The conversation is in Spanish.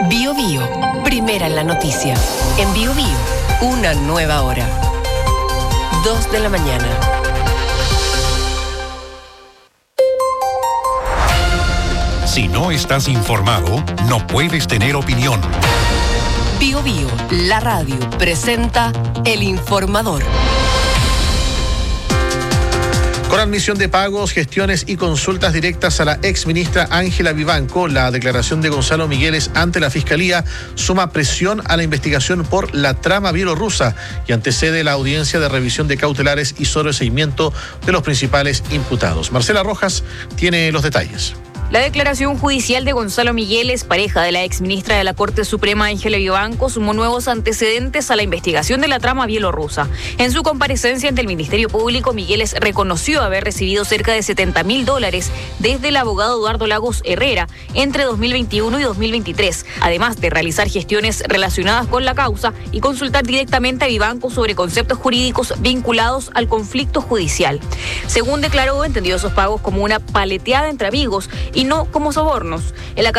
Bio Bio, primera en la noticia. En Bio Bio, una nueva hora. 2 de la mañana. Si no estás informado, no puedes tener opinión. Bio Bio, la radio, presenta El Informador. Con admisión de pagos, gestiones y consultas directas a la exministra Ángela Vivanco, la declaración de Gonzalo Migueles ante la Fiscalía suma presión a la investigación por la trama bielorrusa y antecede la audiencia de revisión de cautelares y sobreseimiento de los principales imputados. Marcela Rojas tiene los detalles. La declaración judicial de Gonzalo Migueles, pareja de la exministra de la Corte Suprema Ángela Vivanco, sumó nuevos antecedentes a la investigación de la trama bielorrusa. En su comparecencia ante el Ministerio Público, Migueles reconoció haber recibido cerca de $70.000 desde el abogado Eduardo Lagos Herrera entre 2021 y 2023, además de realizar gestiones relacionadas con la causa y consultar directamente a Vivanco sobre conceptos jurídicos vinculados al conflicto judicial. Según declaró, entendió esos pagos como una paleteada entre amigos y no como sobornos.